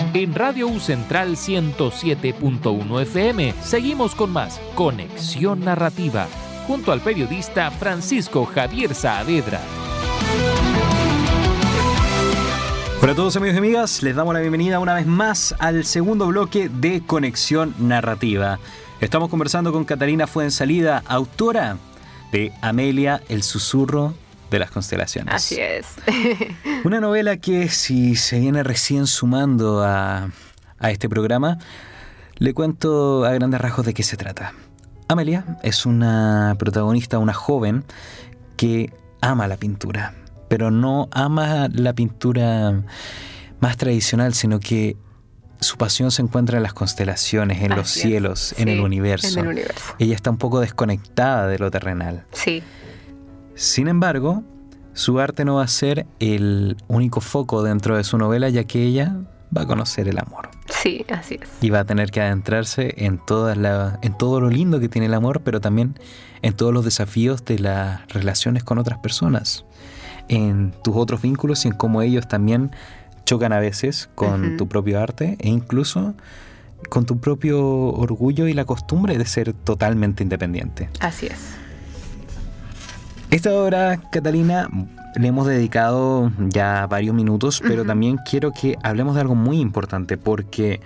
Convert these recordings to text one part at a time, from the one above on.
En Radio U Central 107.1 FM seguimos con más Conexión Narrativa, junto al periodista Francisco Javier Saavedra. Hola a todos amigos y amigas, les damos la bienvenida una vez más al segundo bloque de Conexión Narrativa. Estamos conversando con Catalina Fuenzalida, autora de Amelia, el susurro de las constelaciones. Así es. Una novela que, si se viene recién sumando a este programa, le cuento a grandes rasgos de qué se trata. Amelia es una protagonista, una joven que ama la pintura, pero no ama la pintura más tradicional, sino que su pasión se encuentra en las constelaciones, en los cielos, en el universo. En el universo. Ella está un poco desconectada de lo terrenal. Sí. Sin embargo, su arte no va a ser el único foco dentro de su novela, ya que ella va a conocer el amor. Sí, así es. Y va a tener que adentrarse en todo lo lindo que tiene el amor, pero también en todos los desafíos de las relaciones con otras personas, en tus otros vínculos y en cómo ellos también chocan a veces con tu propio arte e incluso con tu propio orgullo y la costumbre de ser totalmente independiente. Así es. Esta obra, Catalina, le hemos dedicado ya varios minutos, pero también quiero que hablemos de algo muy importante, porque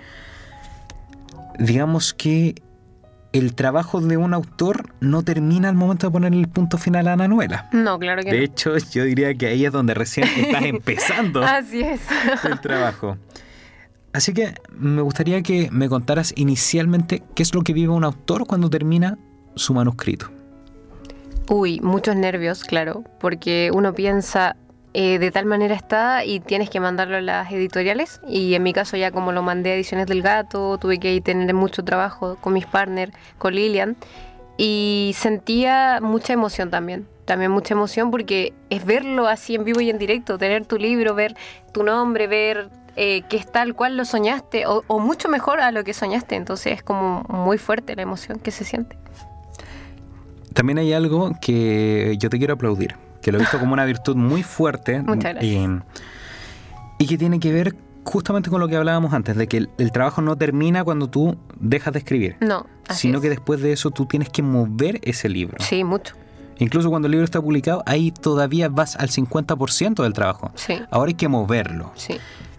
digamos que el trabajo de un autor no termina al momento de poner el punto final a la novela. No, claro que no. De hecho, yo diría que ahí es donde recién estás empezando Así es. el trabajo. Así que me gustaría que me contaras inicialmente qué es lo que vive un autor cuando termina su manuscrito. Uy, muchos nervios, claro, porque uno piensa de tal manera está y tienes que mandarlo a las editoriales, y en mi caso ya como lo mandé a Ediciones del Gato, tuve que tener mucho trabajo con mis partners, con Lilian, y sentía mucha emoción también mucha emoción, porque es verlo así en vivo y en directo, tener tu libro, ver tu nombre, ver que es tal cual lo soñaste o mucho mejor a lo que soñaste, entonces es como muy fuerte la emoción que se siente. También hay algo que yo te quiero aplaudir, que lo he visto como una virtud muy fuerte. Muchas gracias. Y que tiene que ver justamente con lo que hablábamos antes, de que el trabajo no termina cuando tú dejas de escribir. No, sino que después de eso tú tienes que mover ese libro. Sí, mucho. Incluso cuando el libro está publicado, ahí todavía vas al 50% del trabajo. Sí. Ahora hay que moverlo. Sí.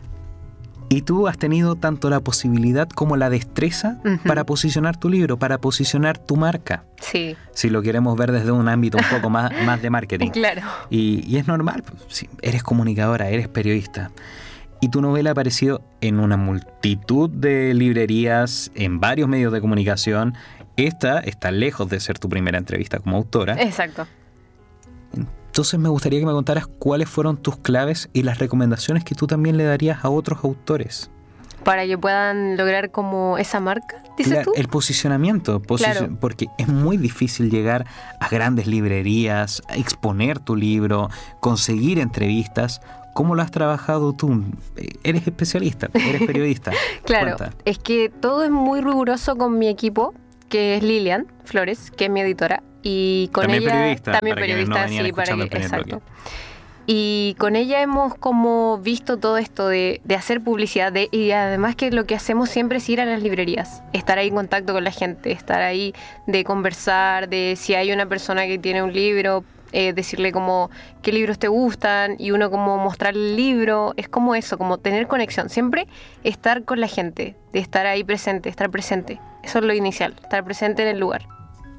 Y tú has tenido tanto la posibilidad como la destreza para posicionar tu libro, para posicionar tu marca. Sí. Si lo queremos ver desde un ámbito un poco más de marketing. Claro. Y es normal, si eres comunicadora, eres periodista. Y tu novela ha aparecido en una multitud de librerías, en varios medios de comunicación. Esta está lejos de ser tu primera entrevista como autora. Exacto. Entonces me gustaría que me contaras cuáles fueron tus claves y las recomendaciones que tú también le darías a otros autores. Para que puedan lograr como esa marca, dices tú. El posicionamiento, Claro. Porque es muy difícil llegar a grandes librerías, a exponer tu libro, conseguir entrevistas. ¿Cómo lo has trabajado tú? Eres especialista, eres periodista. Claro, Cuenta. es que todo es muy riguroso con mi equipo, que es Lilian Flores, que es mi editora. Y con también ella periodista, también para periodista, quienes no venían sí, para escuchando que el primer exacto. bloque. Y con ella hemos como visto todo esto de hacer publicidad y además que lo que hacemos siempre es ir a las librerías, estar ahí en contacto con la gente, estar ahí de conversar, de si hay una persona que tiene un libro, decirle como qué libros te gustan y uno como mostrar el libro, es como eso, como tener conexión, siempre estar con la gente, de estar ahí presente, estar presente, eso es lo inicial, estar presente en el lugar.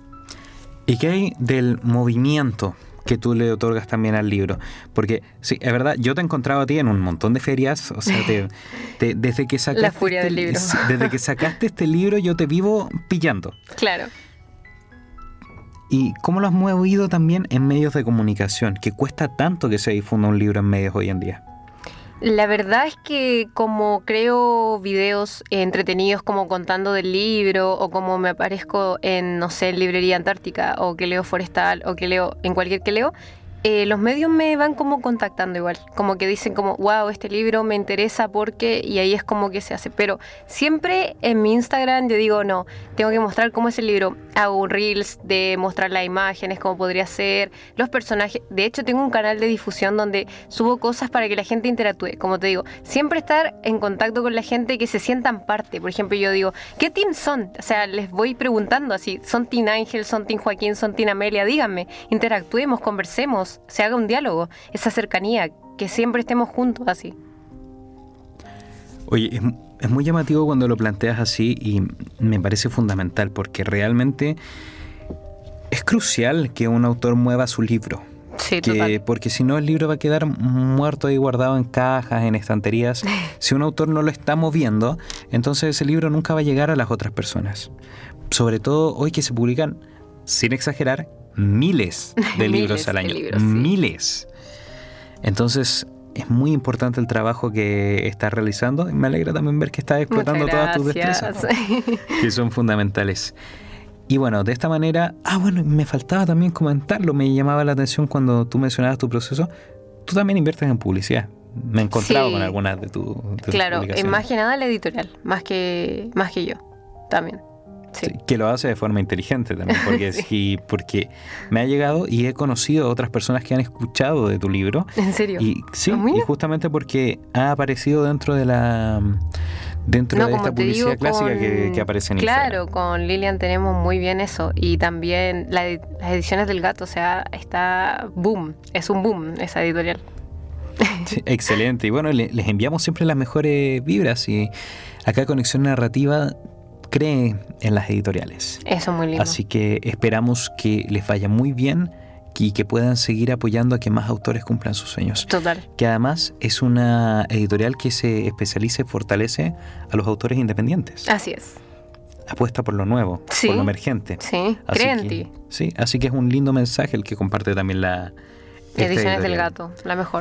¿Y qué hay del movimiento que tú le otorgas también al libro? Porque, sí, es verdad, yo te he encontrado a ti en un montón de ferias, o sea, desde que sacaste La furia del libro. Desde que sacaste este libro yo te vivo pillando. Claro. ¿Y cómo lo has movido también en medios de comunicación? Que cuesta tanto que se difunda un libro en medios hoy en día. La verdad es que como creo videos entretenidos como contando del libro o como me aparezco en, no sé, Librería Antártica o que leo Forestal o que leo en cualquier que leo, Los medios me van como contactando igual, como que dicen como, wow, este libro me interesa porque, y ahí es como que se hace. Pero siempre en mi Instagram yo digo, no, tengo que mostrar cómo es el libro. Hago reels de mostrar las imágenes, cómo podría ser, los personajes. De hecho, tengo un canal de difusión donde subo cosas para que la gente interactúe. Como te digo, siempre estar en contacto con la gente, que se sientan parte. Por ejemplo, yo digo, ¿qué team son? O sea, les voy preguntando así, ¿son Team Ángel, son Team Joaquín, son Team Amelia? Díganme, interactuemos, conversemos, se haga un diálogo, esa cercanía, que siempre estemos juntos así. Oye, es muy llamativo cuando lo planteas así y me parece fundamental porque realmente es crucial que un autor mueva su libro. Sí, total. Porque si no, el libro va a quedar muerto ahí guardado en cajas, en estanterías. Si un autor no lo está moviendo, entonces ese libro nunca va a llegar a las otras personas. Sobre todo hoy que se publican, sin exagerar, miles de libros al año. Libros, sí. Miles. Entonces, es muy importante el trabajo que estás realizando y me alegra también ver que estás explotando todas tus destrezas, que son fundamentales. Y bueno, de esta manera... bueno, me faltaba también comentarlo, me llamaba la atención cuando tú mencionabas tu proceso. Tú también inviertes en publicidad. Me he encontrado con algunas de tus publicaciones. Más que nada la editorial, más que yo, también. Sí. Sí, que lo hace de forma inteligente también, porque, sí, porque me ha llegado y he conocido a otras personas que han escuchado de tu libro. ¿En serio? Y sí, y justamente porque ha aparecido dentro de esta publicidad clásica que aparece en Instagram. Claro, con Lilian tenemos muy bien eso. Y también las ediciones del Gato, o sea, está boom, es un boom esa editorial. Sí, excelente. Y bueno, les enviamos siempre las mejores vibras y acá Conexión Narrativa cree en las editoriales. Eso es muy lindo. Así que esperamos que les vaya muy bien y que puedan seguir apoyando a que más autores cumplan sus sueños. Total. Que además es una editorial que se especializa y fortalece a los autores independientes. Así es. Apuesta por lo nuevo, sí, por lo emergente. Sí, cree en ti. Sí, así que es un lindo mensaje el que comparte también la Ediciones del Gato, la mejor.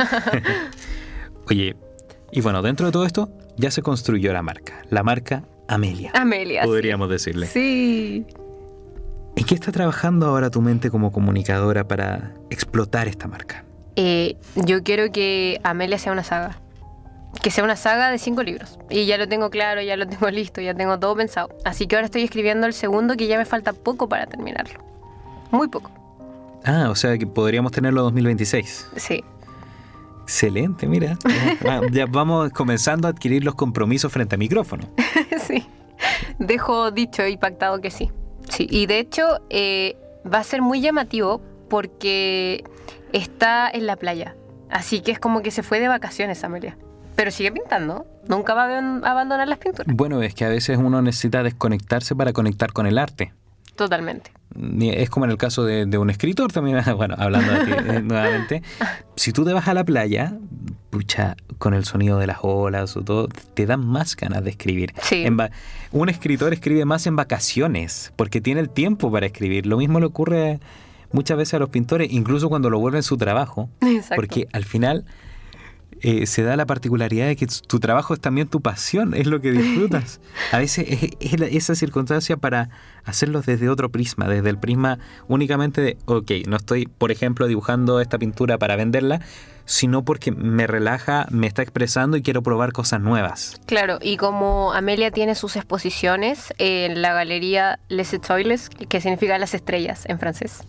Oye, y bueno, dentro de todo esto ya se construyó la marca Amelia. Amelia, podríamos decirle. Sí. ¿En qué está trabajando ahora tu mente como comunicadora para explotar esta marca? Yo quiero que Amelia sea una saga. Que sea una saga de 5 libros. Y ya lo tengo claro, ya lo tengo listo, ya tengo todo pensado. Así que ahora estoy escribiendo el segundo, que ya me falta poco para terminarlo. Muy poco. O sea que podríamos tenerlo en 2026. Sí. Excelente, mira. Ya vamos comenzando a adquirir los compromisos frente al micrófono. Sí. Dejo dicho y pactado que sí. Sí. Y de hecho va a ser muy llamativo porque está en la playa. Así que es como que se fue de vacaciones, Amelia. Pero sigue pintando. Nunca va a abandonar las pinturas. Bueno, es que a veces uno necesita desconectarse para conectar con el arte. Totalmente. Es como en el caso de un escritor también, bueno, hablando de ti nuevamente. Si tú te vas a la playa, pucha, con el sonido de las olas o todo, te dan más ganas de escribir. Sí. Un escritor escribe más en vacaciones, porque tiene el tiempo para escribir. Lo mismo le ocurre muchas veces a los pintores, incluso cuando lo vuelven su trabajo. Exacto. Porque al final se da la particularidad de que tu trabajo es también tu pasión, es lo que disfrutas. A veces es esa circunstancia para hacerlo desde otro prisma, desde el prisma únicamente de, no estoy, por ejemplo, dibujando esta pintura para venderla, sino porque me relaja, me está expresando y quiero probar cosas nuevas. Claro, y como Amelia tiene sus exposiciones en la galería Les Étoiles, que significa las estrellas en francés.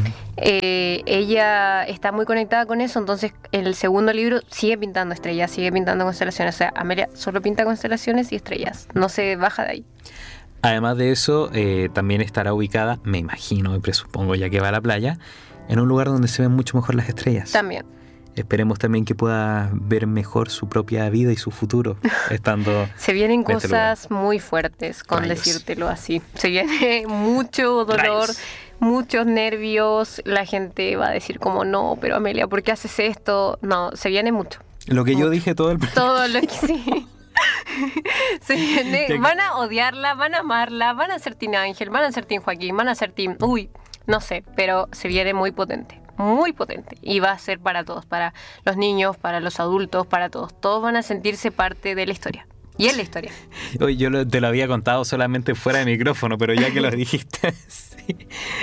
Ella está muy conectada con eso, entonces el segundo libro sigue pintando estrellas, sigue pintando constelaciones. O sea, Amelia solo pinta constelaciones y estrellas, no se baja de ahí. Además de eso, también estará ubicada, me imagino y presupongo ya que va a la playa, en un lugar donde se ven mucho mejor las estrellas. También. Esperemos también que pueda ver mejor su propia vida y su futuro estando se vienen cosas este muy fuertes, con Rayos. Decírtelo así. Se viene mucho dolor. Rayos. Muchos nervios, la gente va a decir como no, pero Amelia, ¿por qué haces esto? No, se viene mucho. Lo que mucho. Yo dije todo el... Todo lo que sí. Se viene, van a odiarla, van a amarla, van a ser Team Ángel, van a ser Team Joaquín, van a ser Team... no sé, pero se viene muy potente. Muy potente. Y va a ser para todos, para los niños, para los adultos, para todos. Todos van a sentirse parte de la historia. Y es la historia. Oye, te lo había contado solamente fuera de micrófono, pero ya que lo dijiste, sí.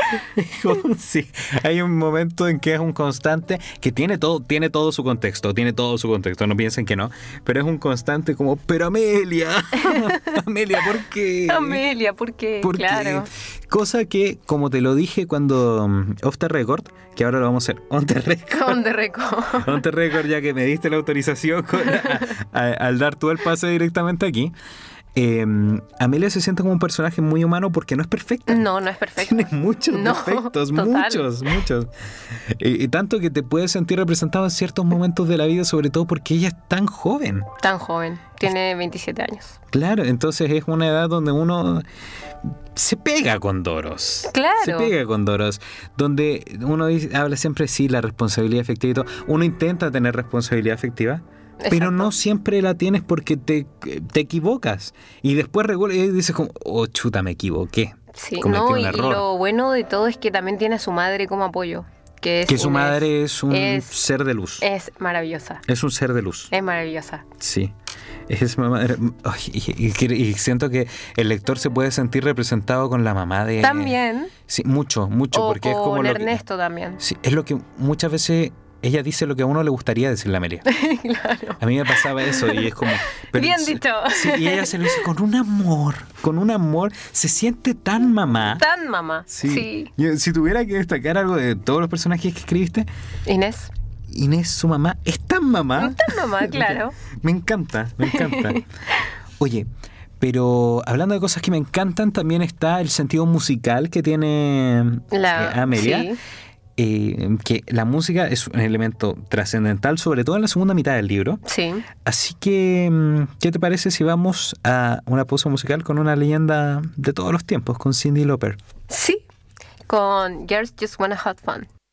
Sí. Hay un momento en que es un constante que tiene todo su contexto, no piensen que no, pero es un constante como, pero Amelia, Amelia, ¿por qué? Amelia, ¿por qué? Claro. Cosa que, como te lo dije cuando off the record, que ahora lo vamos a hacer on the record. On the record. On the record, ya que me diste la autorización al dar tú el pase directamente aquí. Amelia se siente como un personaje muy humano porque no es perfecta. No es perfecta. Tiene muchos defectos, muchos. Y tanto que te puedes sentir representado en ciertos momentos de la vida, sobre todo porque ella es tan joven. Tan joven, tiene 27 años. Claro, entonces es una edad donde uno se pega con Doros. Claro. Se pega con Doros. Donde uno habla siempre, sí, la responsabilidad afectiva y todo. Uno intenta tener responsabilidad afectiva. Exacto. Pero no siempre la tienes porque te equivocas. Y después y dices como, oh, chuta, me equivoqué. Sí, cometí un y error. lo bueno de todo es que también tiene a su madre como apoyo. Que su madre es un ser de luz. Es maravillosa. Es un ser de luz. Es maravillosa. Sí. Es mamá. Y siento que el lector se puede sentir representado con la mamá de... También. Sí, mucho, O porque es como con lo Ernesto también. Sí, es lo que muchas veces... Ella dice lo que a uno le gustaría decirle a Amelia. Claro. A mí me pasaba eso y es como... Bien dicho. Sí, y ella se lo dice con un amor. Se siente tan mamá. Tan mamá. Sí. Yo, si tuviera que destacar algo de todos los personajes que escribiste... Inés, su mamá, es tan mamá. Tan mamá, claro. Me encanta. Oye, pero hablando de cosas que me encantan, también está el sentido musical que tiene Amelia. Sí. Que la música es un elemento trascendental, sobre todo en la segunda mitad del libro. Sí. Así que, ¿qué te parece si vamos a una pausa musical con una leyenda de todos los tiempos, con Cyndi Lauper? Sí. Con Girls Just Wanna Have Fun.